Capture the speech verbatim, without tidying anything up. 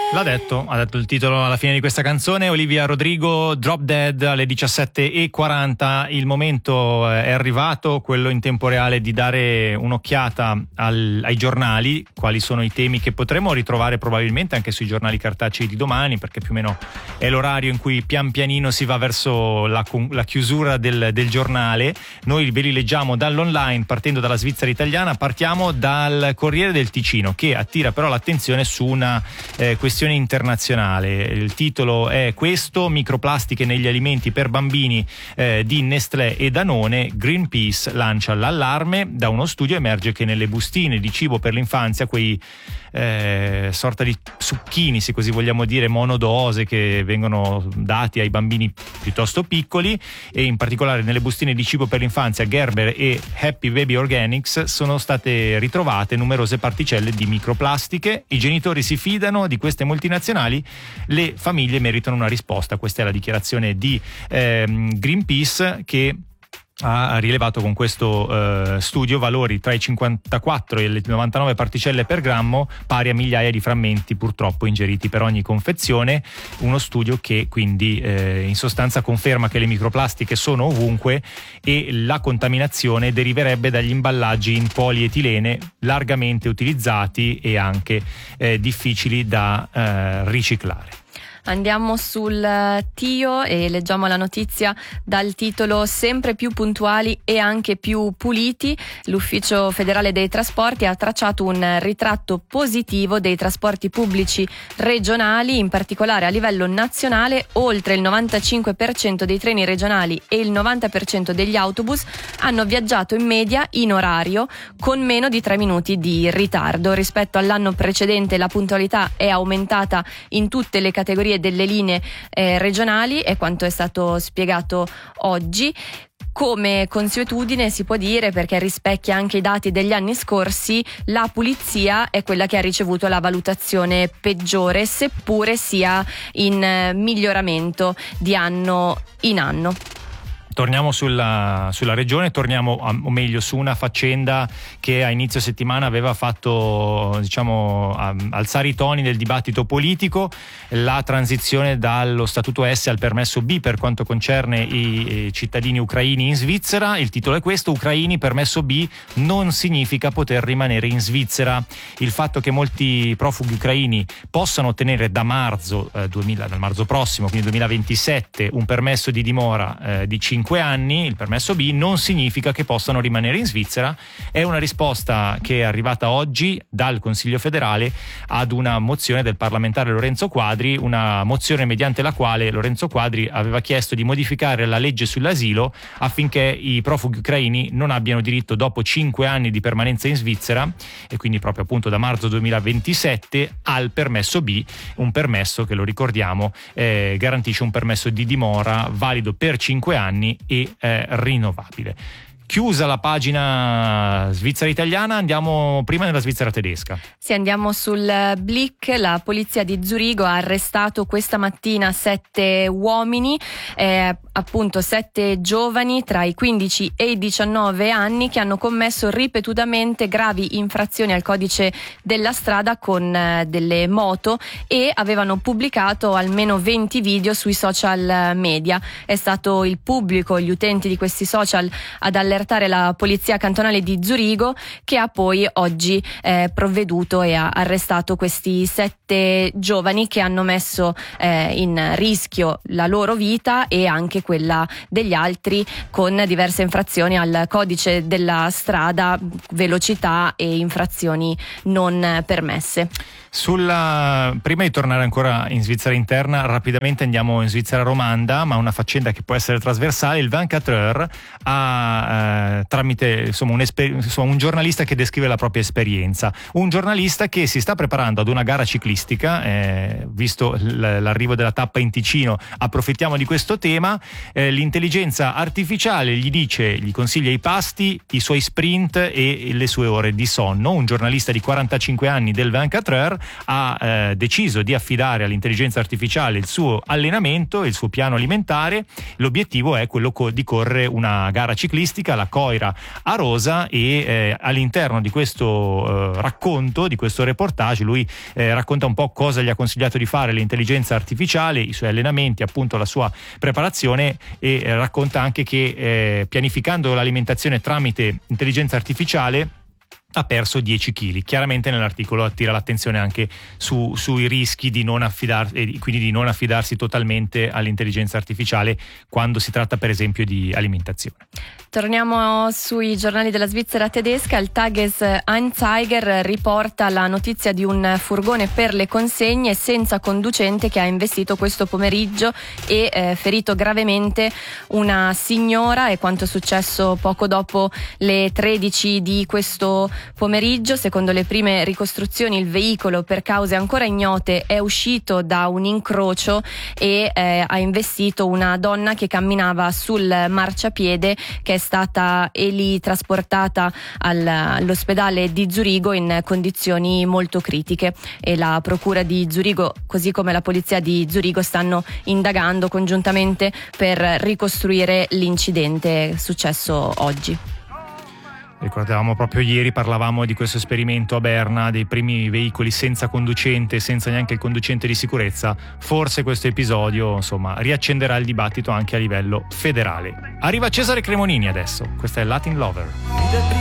L'ha detto, ha detto il titolo alla fine di questa canzone. Olivia Rodrigo, Drop Dead, alle diciassette e quaranta. Il momento è arrivato, quello in tempo reale di dare un'occhiata al, ai giornali, quali sono i temi che potremo ritrovare probabilmente anche sui giornali cartacei di domani, perché più o meno è l'orario in cui pian pianino si va verso la, la chiusura del, del giornale. Noi ve li leggiamo dall'online, partendo dalla Svizzera italiana. Partiamo dal Corriere del Ticino, che attira però l'attenzione su una eh, questione internazionale. Il titolo è questo: microplastiche negli alimenti per bambini eh, di Nestlé e Danone. Greenpeace lancia l'allarme. Da uno studio emerge che nelle bustine di cibo per l'infanzia, quei eh, sorta di succhini, se così vogliamo dire, monodose, che vengono dati ai bambini piuttosto piccoli, e in particolare nelle bustine di cibo per l'infanzia Gerber e Happy Baby Organics, sono state ritrovate numerose particelle di microplastiche. I genitori si fidano di queste multinazionali, le famiglie meritano una risposta. Questa è la dichiarazione di ehm, Greenpeace, che ha rilevato con questo uh, studio valori tra i cinquantaquattro e le novantanove particelle per grammo, pari a migliaia di frammenti purtroppo ingeriti per ogni confezione. Uno studio che quindi eh, in sostanza conferma che le microplastiche sono ovunque e la contaminazione deriverebbe dagli imballaggi in polietilene largamente utilizzati e anche eh, difficili da eh, riciclare. Andiamo sul Tio e leggiamo la notizia dal titolo: sempre più puntuali e anche più puliti. L'Ufficio federale dei trasporti ha tracciato un ritratto positivo dei trasporti pubblici regionali, in particolare a livello nazionale. Oltre il novantacinque per cento dei treni regionali e il novanta per cento degli autobus hanno viaggiato in media in orario, con meno di tre minuti di ritardo. Rispetto all'anno precedente la puntualità è aumentata in tutte le categorie delle linee eh, regionali, è quanto è stato spiegato oggi. Come consuetudine si può dire, perché rispecchia anche i dati degli anni scorsi, la pulizia è quella che ha ricevuto la valutazione peggiore, seppure sia in eh, miglioramento di anno in anno. Torniamo sulla, sulla regione, torniamo a, o meglio su una faccenda che a inizio settimana aveva fatto, diciamo, a, alzare i toni del dibattito politico: la transizione dallo statuto S al permesso B per quanto concerne i, i cittadini ucraini in Svizzera. Il titolo è questo: ucraini, permesso B non significa poter rimanere in Svizzera. Il fatto che molti profughi ucraini possano ottenere da marzo eh, duemila, dal marzo prossimo, quindi duemilaventisette, un permesso di dimora eh, di cinque anni, il permesso B, non significa che possano rimanere in Svizzera. È una risposta che è arrivata oggi dal Consiglio federale ad una mozione del parlamentare Lorenzo Quadri, una mozione mediante la quale Lorenzo Quadri aveva chiesto di modificare la legge sull'asilo affinché i profughi ucraini non abbiano diritto, dopo cinque anni di permanenza in Svizzera, e quindi proprio appunto da marzo duemilaventisette, al permesso B, un permesso che, lo ricordiamo, eh, garantisce un permesso di dimora valido per cinque anni e eh, rinnovabile. Chiusa la pagina Svizzera italiana, andiamo prima nella Svizzera tedesca. Sì, andiamo sul Blick. La polizia di Zurigo ha arrestato questa mattina sette uomini, eh, appunto sette giovani tra i quindici e i diciannove anni, che hanno commesso ripetutamente gravi infrazioni al codice della strada con eh, delle moto, e avevano pubblicato almeno venti video sui social media. È stato il pubblico, gli utenti di questi social, ad allertare la polizia cantonale di Zurigo, che ha poi oggi eh, provveduto e ha arrestato questi sette giovani che hanno messo eh, in rischio la loro vita e anche quella degli altri, con diverse infrazioni al codice della strada, velocità e infrazioni non permesse. Sulla, prima di tornare ancora in Svizzera interna, rapidamente andiamo in Svizzera romanda, ma una faccenda che può essere trasversale. Il ventiquattro Heures ha eh, tramite insomma un, esper- insomma un giornalista che descrive la propria esperienza, un giornalista che si sta preparando ad una gara ciclistica, eh, visto l- l'arrivo della tappa in Ticino, approfittiamo di questo tema. Eh, l'intelligenza artificiale gli dice, gli consiglia i pasti, i suoi sprint e le sue ore di sonno. Un giornalista di quarantacinque anni del ventiquattro Heures ha eh, deciso di affidare all'intelligenza artificiale il suo allenamento, il suo piano alimentare. L'obiettivo è quello co- di correre una gara ciclistica, la Coira Arosa, e eh, all'interno di questo eh, racconto, di questo reportage, lui eh, racconta un po' cosa gli ha consigliato di fare l'intelligenza artificiale, i suoi allenamenti, appunto la sua preparazione, e eh, racconta anche che eh, pianificando l'alimentazione tramite intelligenza artificiale ha perso dieci chili. Chiaramente nell'articolo attira l'attenzione anche su, sui rischi di non affidarsi, e quindi di non affidarsi totalmente all'intelligenza artificiale quando si tratta per esempio di alimentazione. Torniamo sui giornali della Svizzera tedesca. Il Tages-Anzeiger riporta la notizia di un furgone per le consegne senza conducente che ha investito questo pomeriggio e eh, ferito gravemente una signora. È quanto è successo poco dopo le tredici di questo pomeriggio. Secondo le prime ricostruzioni il veicolo, per cause ancora ignote, è uscito da un incrocio e eh, ha investito una donna che camminava sul marciapiede, che è stata elitrasportata al, all'ospedale di Zurigo in condizioni molto critiche, e la procura di Zurigo così come la polizia di Zurigo stanno indagando congiuntamente per ricostruire l'incidente successo oggi. Ricordavamo proprio ieri, parlavamo di questo esperimento a Berna, dei primi veicoli senza conducente, senza neanche il conducente di sicurezza. Forse questo episodio, insomma, riaccenderà il dibattito anche a livello federale. Arriva Cesare Cremonini adesso, questa è Latin Lover.